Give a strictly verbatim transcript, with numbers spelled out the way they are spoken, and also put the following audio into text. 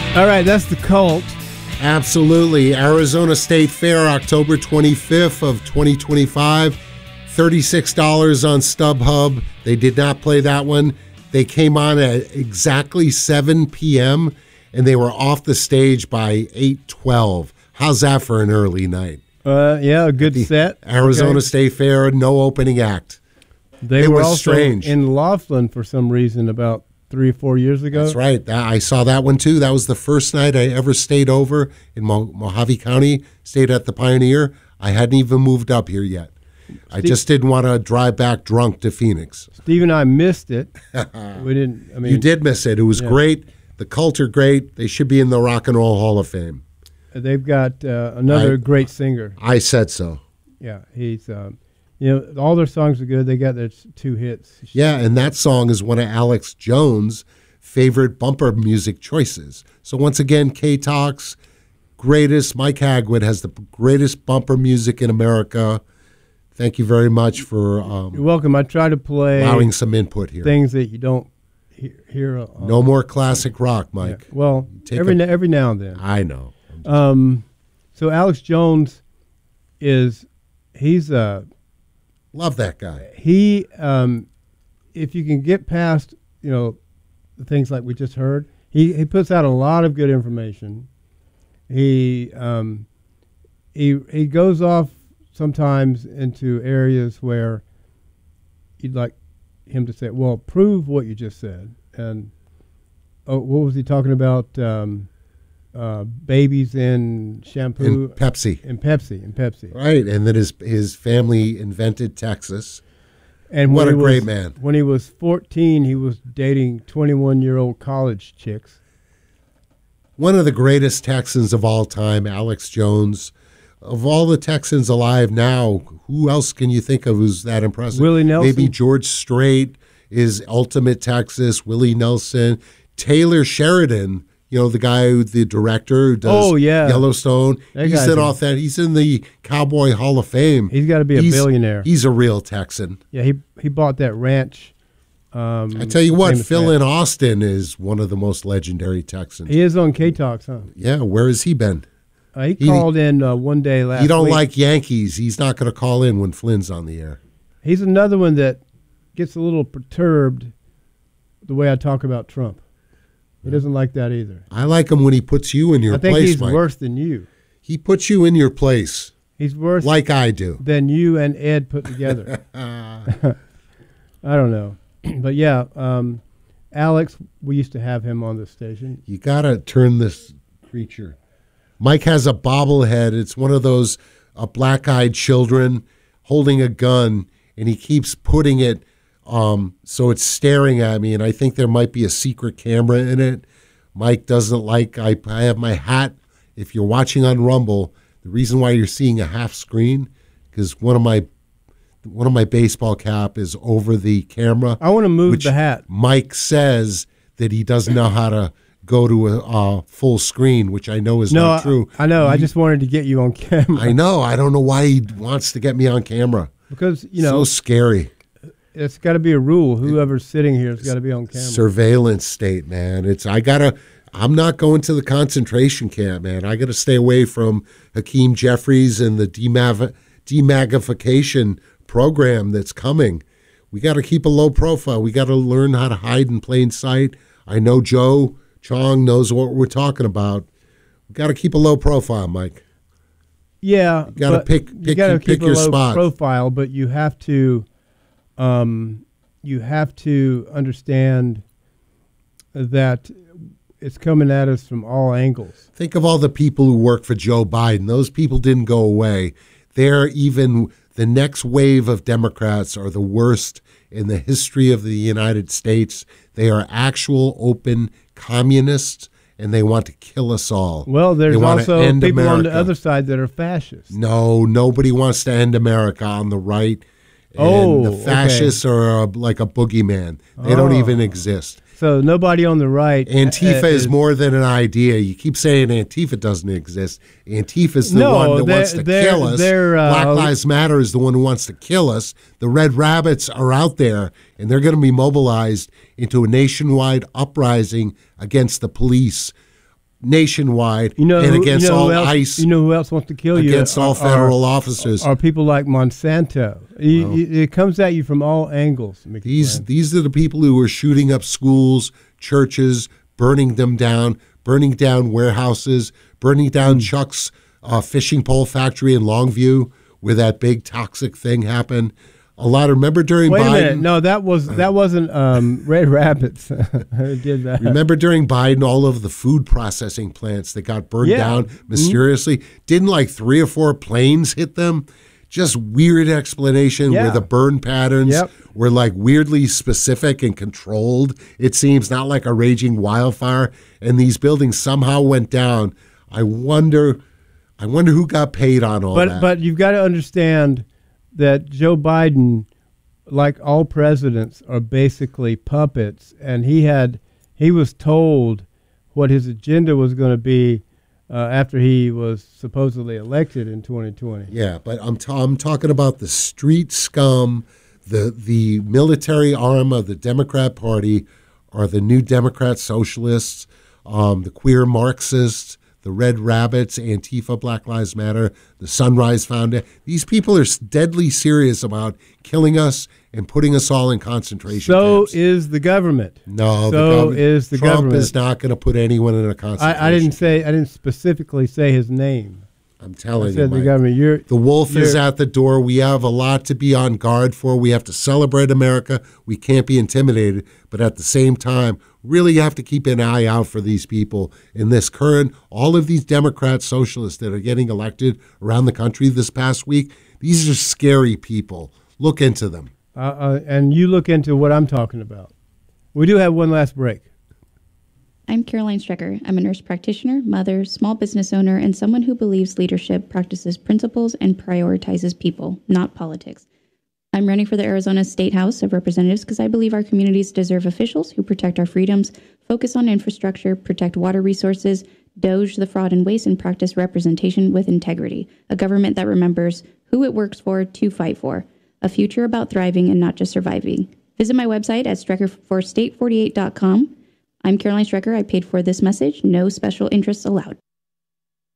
All right, that's the Cult. Absolutely. Arizona State Fair, October twenty-fifth of twenty twenty-five. thirty-six dollars on StubHub. They did not play that one. They came on at exactly seven p.m., and they were off the stage by eight twelve. How's that for an early night? Uh, yeah, a good set. Arizona Okay. State Fair, no opening act. They it were was also strange. in Laughlin for some reason about three or four years ago. That's right. That, I saw that one too. That was the first night I ever stayed over in Mo- Mojave County, stayed at the Pioneer. I hadn't even moved up here yet. I just didn't want to drive back drunk to Phoenix. Steve and I missed it. We didn't. I mean, You did miss it. It was yeah. great. The Cult are great. They should be in the Rock and Roll Hall of Fame. They've got uh, another I- great singer. I said so. Yeah, he's. Um, you know, all their songs are good. They got their two hits. Yeah, and that song is one of Alex Jones' favorite bumper music choices. So once again, K-Talks, greatest. Mike Hagwood has the greatest bumper music in America. Thank you very much for um, You're welcome. I try to play allowing some input here. things that you don't he- hear. Uh, No more classic rock, Mike. yeah. Well, Take every a- na- every now and then. I know. Um, so Alex Jones is he's uh Love that guy. he um if you can get past you know the things like we just heard, he he puts out a lot of good information. He um he he goes off sometimes into areas where you'd like him to say, well, prove what you just said. And oh, what was he talking about? Um, uh, babies in shampoo And Pepsi. and Pepsi and Pepsi. Right, and then his his family invented Texas. And What when a he great was- man. When he was fourteen, he was dating twenty-one-year-old college chicks. One of the greatest Texans of all time, Alex Jones. Of all the Texans alive now, who else can you think of who's that impressive? Willie Nelson? Maybe George Strait is Ultimate Texas, Willie Nelson, Taylor Sheridan, you know, the guy, who, the director who does Oh, yeah. Yellowstone. That He's guy's in a- off that. He's in the Cowboy Hall of Fame. He's got to be a He's- billionaire. He's a real Texan. Yeah, he he bought that ranch. Um, I tell you what, famous Phil ranch. in Austin is one of the most legendary Texans. He is on K-Talks, huh? Yeah, where has he been? Uh, he, He- called in uh, one day last You don't week. like Yankees. He's not going to call in when Flynn's on the air. He's another one that gets a little perturbed the way I talk about Trump. He doesn't like that either. I like him when he puts you in your I think place, he's Mike. worse than you. He puts you in your place, He's worse like I do. than you and Ed put together. I don't know. But yeah, um, Alex, we used to have him on the station. You got to turn this creature. Mike has a bobblehead. It's one of those uh, black-eyed children holding a gun, and he keeps putting it um, so it's staring at me, and I think there might be a secret camera in it. Mike doesn't like, I, I have my hat. If you're watching on Rumble, the reason why you're seeing a half screen, because one of my one of my baseball cap is over the camera. I want to move which the hat. Mike says that he doesn't know how to go to a, a full screen, which I know is No, not I- true. I, know. I just wanted to get you on camera I know. I don't know why he wants to get me on camera. because you know so scary. it's got to be a rule. Whoever's sitting here has got to be on camera. Surveillance state, man. It's I gotta. I'm not going to the concentration camp, man. I got to stay away from Hakeem Jeffries and the demav- demagification program that's coming. We got to keep a low profile. We got to learn how to hide in plain sight. I know Joe Chong knows what we're talking about. We got to keep a low profile, Mike. Yeah, You gotta but pick- you pick- gotta pick keep your a low spot. profile, but you have to, um, you have to understand that it's coming at us from all angles. Think of all the people who work for Joe Biden. Those people didn't go away. They're even the next wave of Democrats are the worst in the history of the United States. They are actual open communists, and they want to kill us all. Well, there's They wanna also end people on the America. other side that are fascists. No, nobody wants to end America on the right. And Oh, the fascists are uh, like a boogeyman. They don't Oh. even exist. So nobody on the right. Antifa uh, is more than an idea. You keep saying Antifa doesn't exist. Antifa is the No, one that they're- wants to they're- kill us. they're, uh, Black Lives Matter is the one who wants to kill us. The Red Rabbits are out there, and they're going to be mobilized into a nationwide uprising against the police. nationwide You know, and who- against you know who all else, ICE, You know who else wants to kill you? against all Are- federal are, officers. Are people like Monsanto? You- Well, you- it comes at you from all angles. Mickey These Glenn. these are the people who are shooting up schools, churches, burning them down, burning down warehouses, burning down Hmm. Chuck's uh, fishing pole factory in Longview, where that big toxic thing happened. A lot. Remember during Wait Biden? a minute. No, that was that wasn't um, Red Rabbits. Who did that? Remember during Biden, all of the food processing plants that got burned Yeah. down mysteriously? Didn't like three or four planes hit them? Just weird explanation Yeah. where the burn patterns Yep. were like weirdly specific and controlled. It seems not like a raging wildfire. And these buildings somehow went down. I wonder, I wonder who got paid on all But that. but you've got to understand that Joe Biden, like all presidents, are basically puppets, and he had he was told what his agenda was going to be uh, after he was supposedly elected in twenty twenty. Yeah, but I'm ta- I'm talking about the street scum, the the military arm of the Democrat Party, are the New Democrat Socialists, um, the queer Marxists, the Red Rabbits, Antifa, Black Lives Matter, the Sunrise Foundation. These people are s- deadly serious about killing us and putting us all in concentration So camps. is the government. no, the so gov- is the Trump government. is not going to put anyone in a concentration. I, I didn't say I didn't specifically say his name. I'm I telling you, said the Mike. government. You're The wolf is You're- at the door. We have a lot to be on guard for. We have to celebrate America. We can't be intimidated. But at the same time, really have to keep an eye out for these people in this current, all of these Democrat socialists that are getting elected around the country this past week. These are scary people. Look into them. uh, uh, and you look into what I'm talking about. We do have one last break. I'm Caroline Strecker. I'm a nurse practitioner, mother, small business owner, and someone who believes leadership practices principles and prioritizes people, not politics. I'm running for the Arizona State House of Representatives because I believe our communities deserve officials who protect our freedoms, focus on infrastructure, protect water resources, doge the fraud and waste, and practice representation with integrity. A government that remembers who it works for to fight for. A future about thriving and not just surviving. Visit my website at strecker for state forty-eight dot com. I'm Caroline Strecker. I paid for this message. No special interests allowed.